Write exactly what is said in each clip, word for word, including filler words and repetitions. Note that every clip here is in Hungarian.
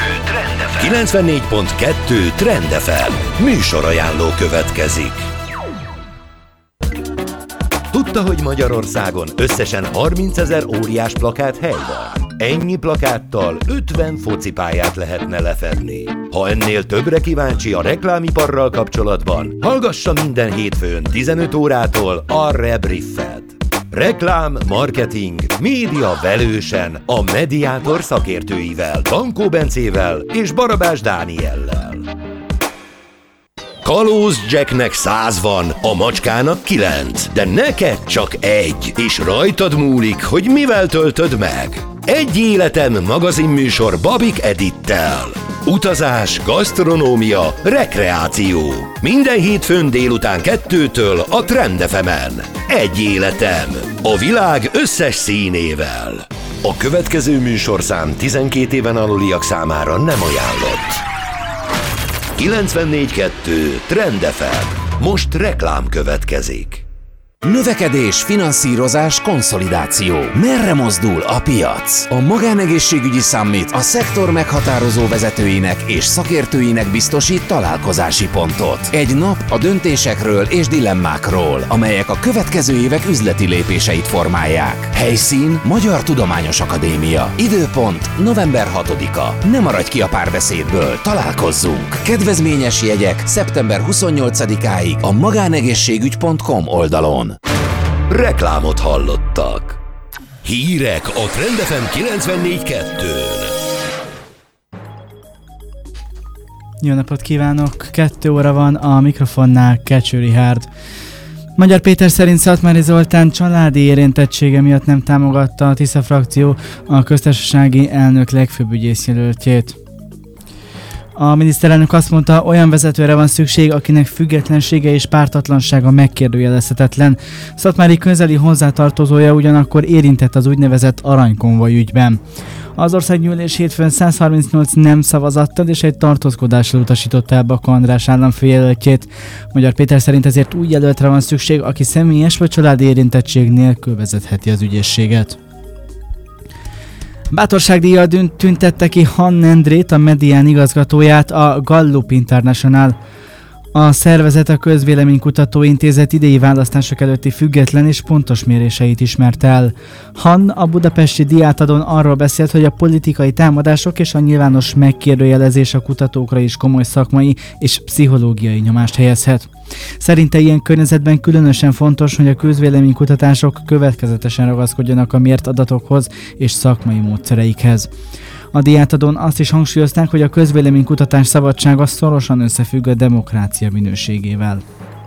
Trend ef em. kilencvennégy pont kettő Trend ef em. Műsorajánló következik. Tudta, hogy Magyarországon összesen harmincezer óriás plakát hely van? Ennyi plakáttal ötven focipályát lehetne lefedni. Ha ennél többre kíváncsi a reklámiparral kapcsolatban, hallgassa minden hétfőn tizenöt órától a Rebriffet. Reklám, marketing, média velősen a Mediátor szakértőivel, Bankó Bencével és Barabás Dániellel. Kalóz Jacknek száz van, a macskának kilenc, de neked csak egy, és rajtad múlik, hogy mivel töltöd meg. Egy életem magazinműsor Babik Edittel. Utazás, gasztronómia, rekreáció. Minden hétfőn délután kettőtől a Trend ef emen. Egy életem. A világ összes színével. A következő műsorszám tizenkét éven aluliak számára nem ajánlott. kilencvennégy kettő Trend ef em. Most reklám következik. Növekedés, finanszírozás, konszolidáció. Merre mozdul a piac? A Magánegészségügyi Summit a szektor meghatározó vezetőinek és szakértőinek biztosít találkozási pontot. Egy nap a döntésekről és dilemmákról, amelyek a következő évek üzleti lépéseit formálják. Helyszín Magyar Tudományos Akadémia. Időpont november hatodika. Ne maradj ki a párbeszédből, találkozzunk! Kedvezményes jegyek szeptember huszonnyolcadikáig a magánegészségügy pont com oldalon. Reklámot hallottak. Hírek a Trend ef em kilencvennégy kettőn. Jó napot kívánok! Kettő óra van, a mikrofonnál Kecső Richárd. Magyar Péter szerint Szatmári Zoltán családi érintettsége miatt nem támogatta a Tisza frakció a köztársasági elnök legfőbb ügyészjelöltjét. A miniszterelnök azt mondta, olyan vezetőre van szükség, akinek függetlensége és pártatlansága megkérdőjelezhetetlen. Szatmári közeli hozzátartozója ugyanakkor érintett az úgynevezett aranykonvoj ügyben. Az országgyűlés hétfőn száz harmincnyolc nem szavazattal és egy tartózkodással utasította el Baka András államfőjelöltjét. Magyar Péter szerint ezért úgy jelöltre van szükség, aki személyes vagy családi érintettség nélkül vezetheti az ügyészséget. Bátorságdíjjal tüntette ki Hann Endrét, a Medián igazgatóját, a Gallup International. A szervezet a Közvéleménykutató Intézet idei választások előtti független és pontos méréseit ismerte el. Han a budapesti diátadón arról beszélt, hogy a politikai támadások és a nyilvános megkérdőjelezés a kutatókra is komoly szakmai és pszichológiai nyomást helyezhet. Szerinte ilyen környezetben különösen fontos, hogy a közvéleménykutatások következetesen ragaszkodjanak a mért adatokhoz és szakmai módszereikhez. A diátadón azt is hangsúlyozták, hogy a közvéleménykutatás szabadsága szorosan összefügg a demokrácia minőségével.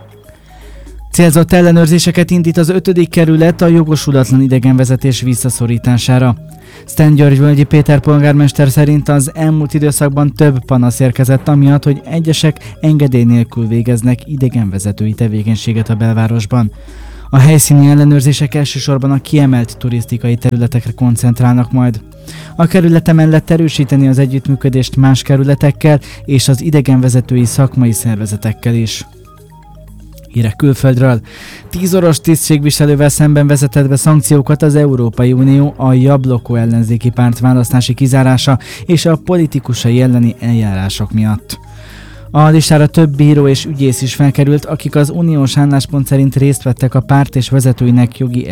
Célzott ellenőrzéseket indít az ötödik kerület a jogosulatlan idegenvezetés visszaszorítására. Szentgyörgyvölgyi Péter polgármester szerint az elmúlt időszakban több panasz érkezett amiatt, hogy egyesek engedély nélkül végeznek idegenvezetői tevékenységet a belvárosban. A helyszíni ellenőrzések elsősorban a kiemelt turisztikai területekre koncentrálnak majd. A kerület mellett erősíteni az együttműködést más kerületekkel és az idegenvezetői szakmai szervezetekkel is. Hírek külföldről. Tíz orosz tisztségviselővel szemben vezetett be szankciókat az Európai Unió a Jabloko ellenzéki párt választási kizárása és a politikusai elleni eljárások miatt. A listára több bíró és ügyész is felkerült, akik az uniós álláspont szerint részt vettek a párt és vezetőinek jogi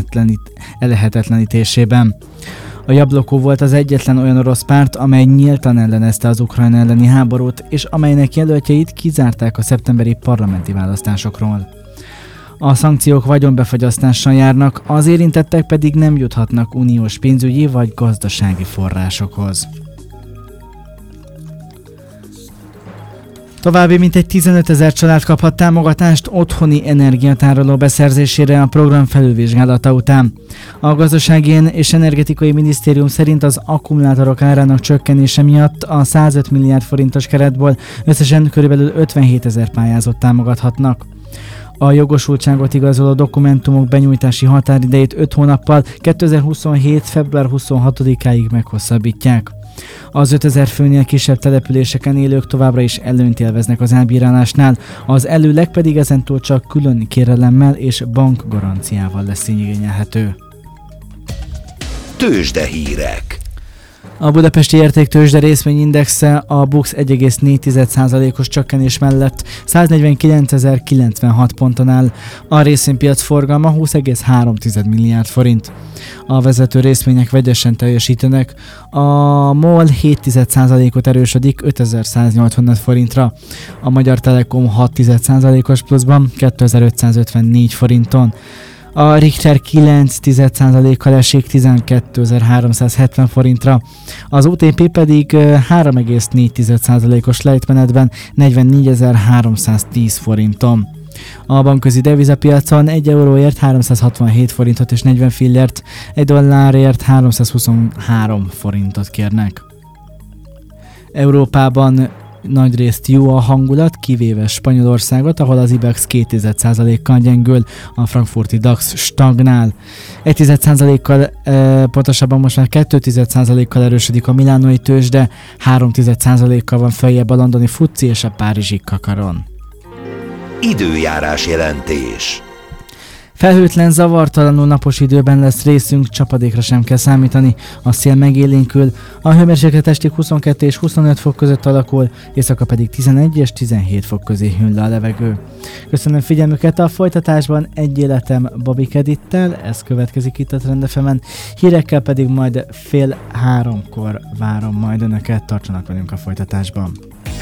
ellehetetlenítésében. A Jabloko volt az egyetlen olyan orosz párt, amely nyíltan ellenezte az Ukrajna elleni háborút, és amelynek jelöltjeit kizárták a szeptemberi parlamenti választásokról. A szankciók vagyonbefagyasztással járnak, az érintettek pedig nem juthatnak uniós pénzügyi vagy gazdasági forrásokhoz. További mintegy tizenötezer család kaphat támogatást otthoni energiatároló beszerzésére a program felülvizsgálata után. A Gazdasági és Energetikai Minisztérium szerint az akkumulátorok árának csökkenése miatt a százöt milliárd forintos keretből összesen körülbelül ötvenhétezer pályázót támogathatnak. A jogosultságot igazoló dokumentumok benyújtási határidejét öt hónappal kétezer-huszonhét. február huszonhatodikáig meghosszabbítják. Az ötezer főnél kisebb településeken élők továbbra is előnyt élveznek az elbírálásnál, az előleg pedig ezentúl csak külön kérelemmel és bankgaranciával lesz igényelhető. Tőzsdehírek. A budapesti értéktőzsde részvényindexe a BUX egy egész négy százalékos csökkenés mellett száznegyvenkilencezer-kilencvenhat ponton áll. A részvénypiac forgalma húsz egész három milliárd forint. A vezető részvények vegyesen teljesítenek. A MOL hét százalékot erősödik ötezer-száznyolcvanöt forintra. A Magyar Telekom hat százalékos pluszban kétezer-ötszázötvennégy forinton. A Richter kilenc százalékkal esik tizenkétezer-háromszázhetven forintra, az o té pé pedig három egész négy százalékos lejtmenetben negyvennégyezer-háromszáztíz forinton. A bankközi devizapiacon egy euróért háromszázhatvanhét forintot és negyven fillért, egy dollárért háromszázhuszonhárom forintot kérnek. Európában nagyrészt jó a hangulat, kivéve Spanyolországot, ahol az IBEX két százalékkal gyengül, a frankfurti DAX stagnál. egy százalékkal, e, pontosabban most már két százalékkal erősödik a milánói tőzsde, három százalékkal van feljebb a londoni fuci és a párizsi kakaron. Időjárás jelentés. Felhőtlen, zavartalanul napos időben lesz részünk, csapadékra sem kell számítani, a szél megélénkül, a hőmérséklet estig huszonkettő és huszonöt fok között alakul, éjszaka pedig tizenegy és tizenhét fok közé hűl le a levegő. Köszönöm figyelmüket, a folytatásban Egy életem Babik Edittel, ez következik itt a Trend ef emen, hírekkel pedig majd fél háromkor várom majd önöket, tartsanak velünk a folytatásban.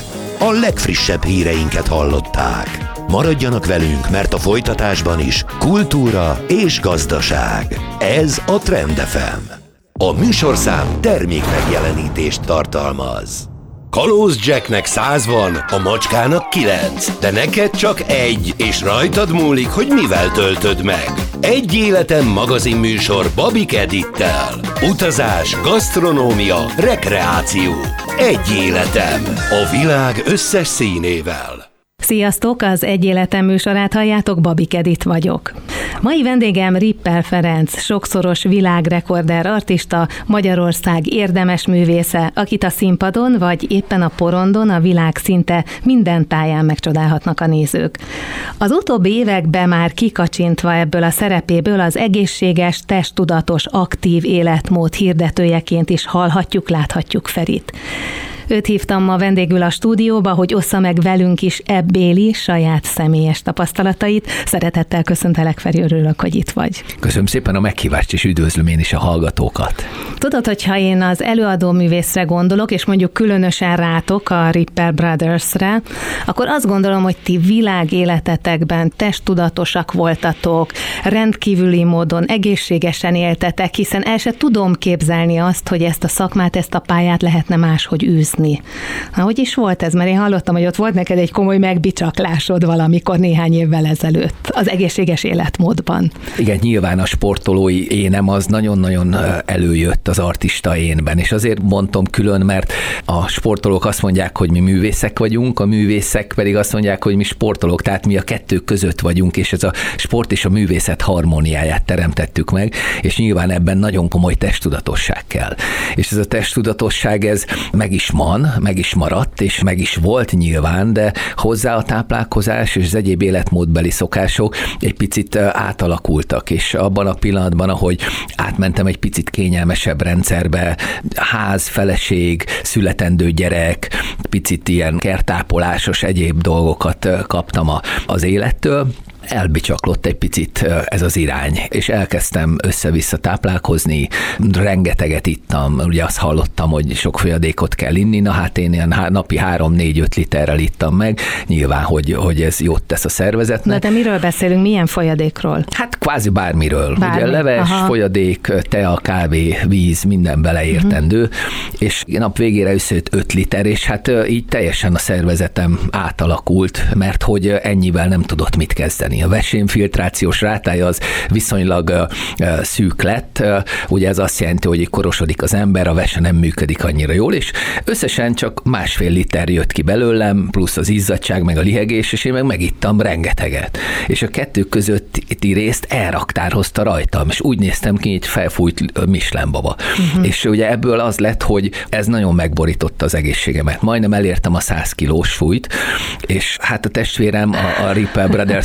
A legfrissebb híreinket hallották. Maradjanak velünk, mert a folytatásban is kultúra és gazdaság. Ez a Trend ef em. A műsorszám termék megjelenítést tartalmaz. Kalóz Jacknek száz van, a macskának kilenc, de neked csak egy, és rajtad múlik, hogy mivel töltöd meg. Egy életem magazinműsor Babik Edittel. Utazás, gasztronómia, rekreáció. Egy életem. A világ összes színével. Sziasztok! Az Egy életem műsorát halljátok, Babik Edit vagyok. Mai vendégem Rippel Ferenc, sokszoros világrekorder artista, Magyarország érdemes művésze, akit a színpadon vagy éppen a porondon a világ szinte minden táján megcsodálhatnak a nézők. Az utóbbi években már kikacsintva ebből a szerepéből az egészséges, testtudatos, aktív életmód hirdetőjeként is hallhatjuk, láthatjuk Ferit. Őt hívtam ma vendégül a stúdióba, hogy ossza meg velünk is ebbéli saját személyes tapasztalatait. Szeretettel köszöntelek, Feri, örülök, hogy itt vagy. Köszönöm szépen a meghívást, és üdvözlöm én is a hallgatókat. Tudod, hogyha én az előadó művészre gondolok, és mondjuk különösen rátok, a Ripper Brothersre, akkor azt gondolom, hogy ti világéletetekben testtudatosak voltatok, rendkívüli módon egészségesen éltetek, hiszen el se tudom képzelni azt, hogy ezt a szakmát, ezt a pályát lehetne máshogy űzni. Na, hogy is volt ez? Mert én hallottam, hogy ott volt neked egy komoly megbicsaklásod valamikor néhány évvel ezelőtt az egészséges életmódban. Igen, nyilván a sportolói énem az nagyon-nagyon előjött az artista énben, és azért mondtam külön, mert a sportolók azt mondják, hogy mi művészek vagyunk, a művészek pedig azt mondják, hogy mi sportolók, tehát mi a kettő között vagyunk, és ez a sport és a művészet harmóniáját teremtettük meg, és nyilván ebben nagyon komoly testtudatosság kell. És ez a testtudatosság, ez meg is van, meg is maradt, és meg is volt nyilván, de hozzá a táplálkozás és az egyéb életmódbeli szokások egy picit átalakultak, és abban a pillanatban, ahogy átmentem egy picit kényelmesebb rendszerbe, ház, feleség, születendő gyerek, picit ilyen kertápolásos egyéb dolgokat kaptam az élettől, elbicsaklott egy picit ez az irány, és elkezdtem össze-vissza táplálkozni, rengeteget ittam, ugye azt hallottam, hogy sok folyadékot kell inni, na hát én ilyen napi három-négy-öt literrel ittam meg, nyilván, hogy, hogy ez jót tesz a szervezetnek. Na de miről beszélünk, milyen folyadékról? Hát kvázi bármiről, Bármi. Ugye leves, Aha. folyadék, tea, kávé, víz, minden beleértendő, uh-huh. és nap végére összejött öt liter, és hát így teljesen a szervezetem átalakult, mert hogy ennyivel nem tudott mit kezdeni. A vesémfiltrációs rátája az viszonylag uh, szűk lett, uh, ugye ez azt jelenti, hogy korosodik az ember, a vese nem működik annyira jól, és összesen csak másfél liter jött ki belőlem, plusz az izzadság, meg a lihegés, és én meg megittam rengeteget. És a kettő közötti részt elraktározta rajtam, és úgy néztem ki, hogy felfújt Michelin baba. Uh-huh. És ugye ebből az lett, hogy ez nagyon megborította az egészségemet. Majdnem elértem a száz kilós súlyt, és hát a testvérem, a, a Ripper Brothers alsó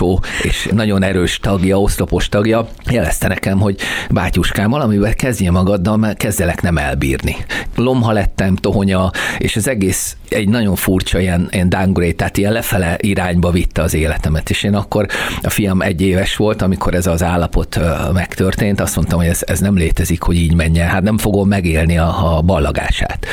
utolsó és nagyon erős tagja, oszlopos tagja jelezte nekem, hogy bátyuskám, valamivel kezdje magaddal, mert kezdelek nem elbírni. Lomha lettem, tohonya, és az egész egy nagyon furcsa ilyen, ilyen downgrade, tehát ilyen lefele irányba vitte az életemet, és én akkor, a fiam egy éves volt, amikor ez az állapot megtörtént, azt mondtam, hogy ez, ez nem létezik, hogy így menjen, hát nem fogom megélni a, a ballagását.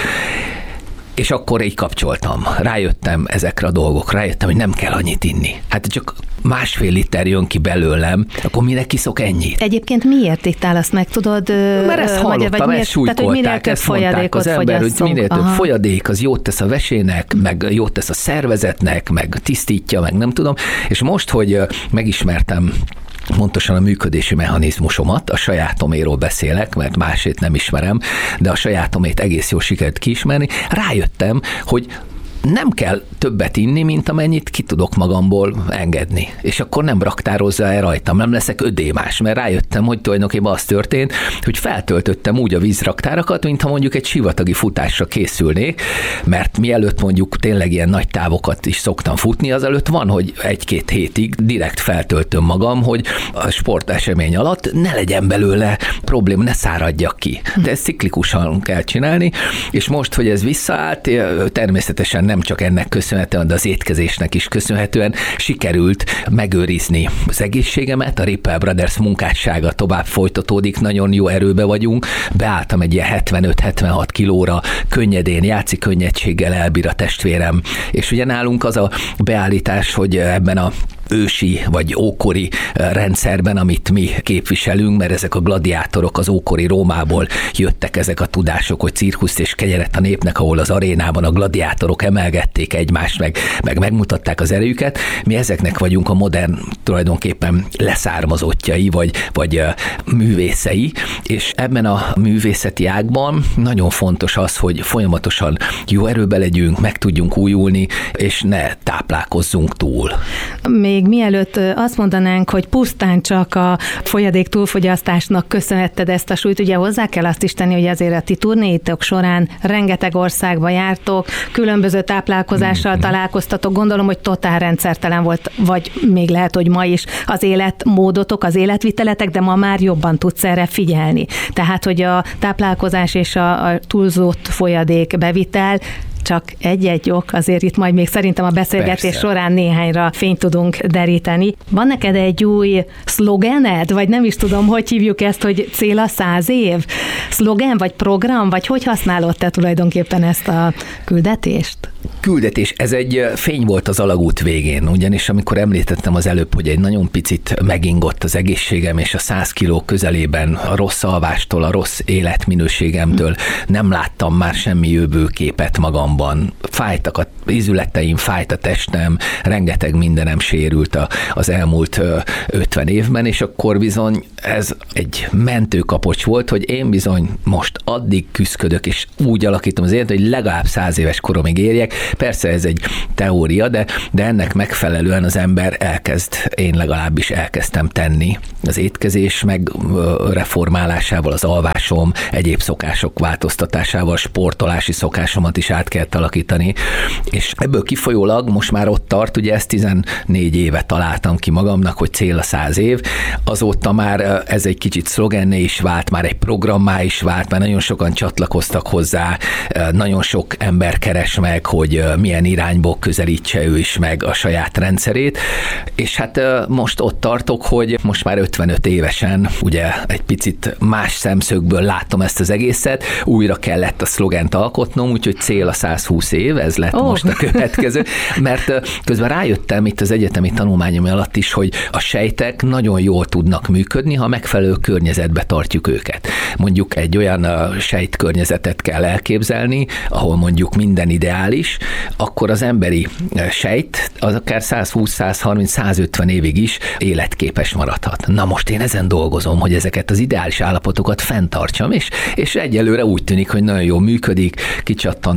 És akkor így kapcsoltam. Rájöttem ezekre a dolgokra, rájöttem, hogy nem kell annyit inni. Hát csak másfél liter jön ki belőlem, akkor minek iszok ennyit? Egyébként miért ittál, azt meg tudod? Mert ezt hallottam, ezt súlykolták, ezt mondták az ember, hogy minél több Aha. folyadék, az jót tesz a vesének, meg jót tesz a szervezetnek, meg tisztítja, meg nem tudom. És most, hogy megismertem pontosan a működési mechanizmusomat, a sajátoméról beszélek, mert másét nem ismerem, de a sajátomét egész jól sikerült kiismerni, rájöttem, hogy nem kell többet inni, mint amennyit ki tudok magamból engedni. És akkor nem raktározza el rajtam, nem leszek ödémás, mert rájöttem, hogy tulajdonképpen az történt, hogy feltöltöttem úgy a vízraktárakat, mintha mondjuk egy sivatagi futásra készülnék, mert mielőtt mondjuk tényleg ilyen nagy távokat is szoktam futni, azelőtt van, hogy egy-két hétig direkt feltöltöm magam, hogy a sportesemény alatt ne legyen belőle probléma, ne száradjak ki. De ezt ciklikusan kell csinálni, és most, hogy ez visszaállt, természetesen nem csak ennek köszönhetően, de az étkezésnek is köszönhetően sikerült megőrizni az egészségemet. A Rippel Brothers munkássága tovább folytatódik, nagyon jó erőbe vagyunk. Beálltam egy ilyen hetvenöt-hetvenhat kilóra, könnyedén, játszik könnyedséggel elbír a testvérem. És ugye nálunk az a beállítás, hogy ebben a ősi vagy ókori rendszerben, amit mi képviselünk, mert ezek a gladiátorok az ókori Rómából jöttek ezek a tudások, hogy cirkuszt és kenyeret a népnek, ahol az arénában a gladiátorok emelgették egymást, meg, meg megmutatták az erejüket. Mi ezeknek vagyunk a modern tulajdonképpen leszármazottjai, vagy, vagy művészei, és ebben a művészeti ágban nagyon fontos az, hogy folyamatosan jó erőbe legyünk, meg tudjunk újulni, és ne táplálkozzunk túl. Még mielőtt azt mondanánk, hogy pusztán csak a folyadék túlfogyasztásnak köszönhetted ezt a súlyt, ugye hozzá kell azt is tenni, hogy azért a ti turnéitok során rengeteg országba jártok, különböző táplálkozással mm-hmm. találkoztatok, gondolom, hogy totál rendszertelen volt, vagy még lehet, hogy ma is az életmódotok, az életviteletek, de ma már jobban tudsz erre figyelni. Tehát, hogy a táplálkozás és a, a túlzott folyadék bevitel csak egy-egy ok, azért itt majd még szerintem a beszélgetés Persze. során néhányra fényt tudunk deríteni. Van neked egy új szlogened, vagy nem is tudom, hogy hívjuk ezt, hogy cél a száz év? Szlogen, vagy program, vagy hogy használod te tulajdonképpen ezt a küldetést? Küldetés, ez egy fény volt az alagút végén, ugyanis amikor említettem az előbb, hogy egy nagyon picit megingott az egészségem, és a száz kiló közelében a rossz alvástól, a rossz életminőségemtől nem láttam már semmi jövőképet magamban. Fájtak az izületeim, fájt a testem, rengeteg mindenem sérült a, az elmúlt ötven évben, és akkor bizony ez egy mentőkapocs volt, hogy én bizony most addig küszködök, és úgy alakítom az életet, hogy legalább száz éves koromig érjek. Persze ez egy teória, de, de ennek megfelelően az ember elkezd, én legalábbis elkezdtem tenni. Az étkezés meg reformálásával, az alvásom, egyéb szokások változtatásával, sportolási szokásomat is át kellett alakítani, és ebből kifolyólag most már ott tart, ugye ezt tizennégy éve találtam ki magamnak, hogy cél a száz év, azóta már ez egy kicsit szlogenné is vált, már egy programmá is vált, már nagyon sokan csatlakoztak hozzá, nagyon sok ember keres meg, hogy milyen irányból közelítse ő is meg a saját rendszerét, és hát most ott tartok, hogy most már ötvenöt évesen, ugye egy picit más szemszögből látom ezt az egészet, újra kellett a szlogent alkotnom, úgyhogy cél a száz húsz év, ez lett oh. most a következő, mert közben rájöttem itt az egyetemi tanulmányom alatt is, hogy a sejtek nagyon jól tudnak működni, ha megfelelő környezetbe tartjuk őket. Mondjuk egy olyan sejtkörnyezetet kell elképzelni, ahol mondjuk minden ideális, akkor az emberi sejt az akár száz húsz, száz harminc, száz ötven évig is életképes maradhat. Na most én ezen dolgozom, hogy ezeket az ideális állapotokat fenntartsam, és, és egyelőre úgy tűnik, hogy nagyon jól működik, kicsattanóan jól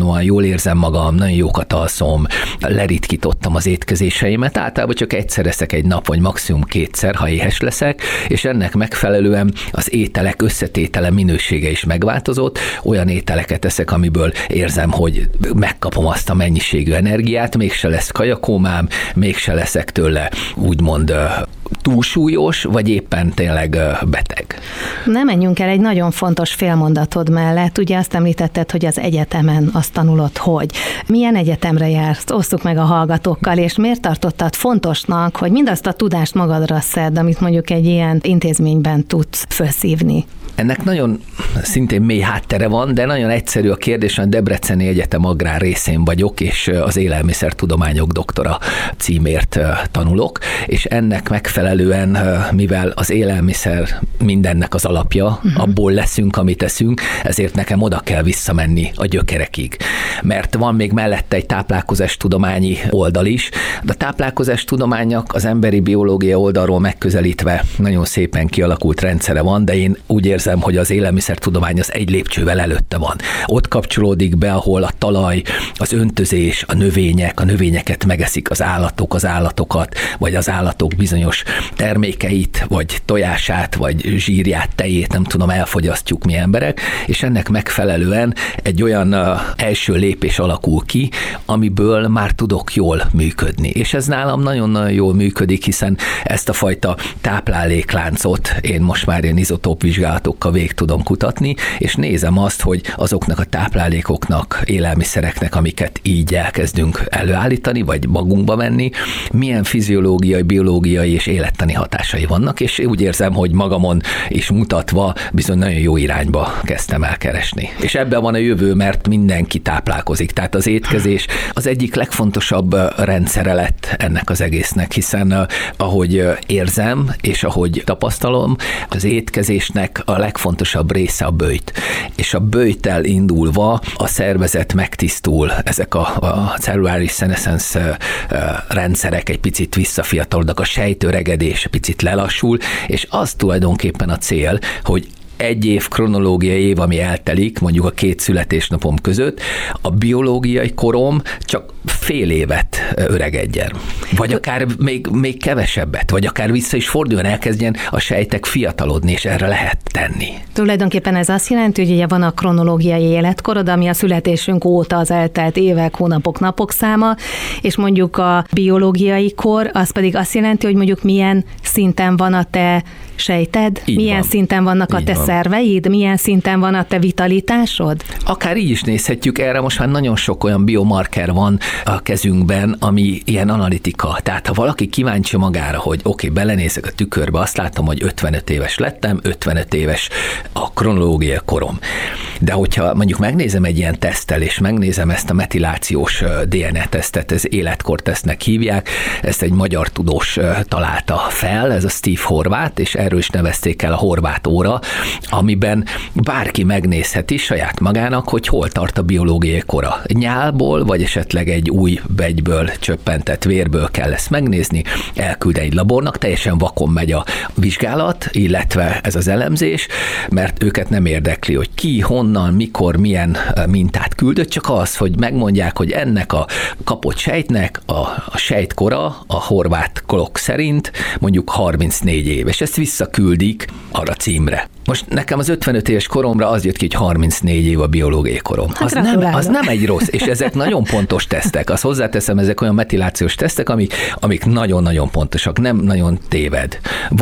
jól érzem magam, nagyon jókat alszom, leritkítottam az étkezéseimet, általában csak egyszer eszek egy nap, vagy maximum kétszer, ha éhes leszek, és ennek megfelelően az ételek összetétele, minősége is megváltozott, olyan ételeket eszek, amiből érzem, hogy megkapom azt a mennyiségű energiát, mégse lesz kajakómám, mégse leszek tőle úgymond túlsúlyos, vagy éppen tényleg beteg. Nem menjünk el egy nagyon fontos félmondatod mellett. Ugye azt említetted, hogy az egyetemen azt tanulod, hogy. Milyen egyetemre jársz? Osszuk meg a hallgatókkal, és miért tartottad fontosnak, hogy mindazt a tudást magadra szedd, amit mondjuk egy ilyen intézményben tudsz felszívni? Ennek nagyon szintén mély háttere van, de nagyon egyszerű a kérdés, a Debreceni Egyetem agrár részén vagyok, és az élelmiszertudományok doktora címért tanulok, és ennek megfelelően, mivel az élelmiszer mindennek az alapja, uh-huh. abból leszünk, amit eszünk, ezért nekem oda kell visszamenni a gyökerekig. Mert van még mellette egy táplálkozástudományi oldal is, de a táplálkozástudománynak az emberi biológia oldalról megközelítve nagyon szépen kialakult rendszere van, de én úgy érzem, hogy az élelmiszertudomány az egy lépcsővel előtte van. Ott kapcsolódik be, ahol a talaj, az öntözés, a növények, a növényeket megeszik az állatok, az állatokat, vagy az állatok bizonyos termékeit, vagy tojását, vagy zsírját, tejét, nem tudom, elfogyasztjuk mi emberek, és ennek megfelelően egy olyan első lépés alakul ki, amiből már tudok jól működni. És ez nálam nagyon-nagyon jól működik, hiszen ezt a fajta táplálékláncot én most már ilyen izotóp vizsgálatokkal végig tudom kutatni, és nézem azt, hogy azoknak a táplálékoknak, élelmiszereknek, amiket így elkezdünk előállítani, vagy magunkba venni, milyen fiziológiai, biológiai és élettani hatásai vannak, és úgy érzem, hogy magamon is mutatva bizony nagyon jó irányba kezdtem el keresni. És ebben van a jövő, mert mindenki táplálkozik, tehát az étkezés az egyik legfontosabb rendszere lett ennek az egésznek, hiszen ahogy érzem, és ahogy tapasztalom, az étkezésnek a legfontosabb része a böjt. És a böjttel indulva a szervezet megtisztul, ezek a, a celluláris senescence rendszerek egy picit visszafiatalodnak, a sejtöregedés picit lelassul, és az tulajdonképpen a cél, hogy egy év kronológiai év, ami eltelik, mondjuk a két születésnapom között, a biológiai korom csak fél évet öregedjen. Vagy akár még, még kevesebbet, vagy akár vissza is forduljon, elkezdjen a sejtek fiatalodni, és erre lehet tenni. Tulajdonképpen ez azt jelenti, hogy ugye van a kronológiai életkorod, ami a születésünk óta az eltelt évek, hónapok, napok száma, és mondjuk a biológiai kor, az pedig azt jelenti, hogy mondjuk milyen szinten van a te sejted, így milyen van. Szinten vannak így a te van. Szerveid, milyen szinten van a te vitalitásod? Akár így is nézhetjük, erre most már nagyon sok olyan biomarker van a kezünkben, ami ilyen analitika. Tehát ha valaki kíváncsi magára, hogy oké, okay, belenézek a tükörbe, azt látom, hogy ötvenöt éves lettem, ötvenöt éves a kronológiai korom. De hogyha mondjuk megnézem egy ilyen teszttel, és megnézem ezt a metilációs dé en é-tesztet, ez életkortesztnek hívják, ezt egy magyar tudós találta fel, ez a Steve Horváth, és erről is nevezték el a Horváth óra, amiben bárki megnézheti saját magának, hogy hol tart a biológiai kora. Nyálból, vagy esetleg egy új begyből, csöppentett vérből kell ezt megnézni, elküld egy labornak, teljesen vakon megy a vizsgálat, illetve ez az elemzés, mert őket nem érdekli, hogy ki, honnan, mikor, milyen mintát küldött, csak az, hogy megmondják, hogy ennek a kapott sejtnek a, a sejtkora a Horváth klok szerint mondjuk harmincnégy év, és ezt visszaküldik arra címre. Most nekem az ötvenöt éves koromra az jött ki, hogy harmincnégy év a biológiai korom. Az, hát nem, az nem egy rossz, és ezek nagyon pontos tesztek. Azt hozzáteszem, ezek olyan metilációs tesztek, amik, amik nagyon-nagyon pontosak, nem nagyon téved.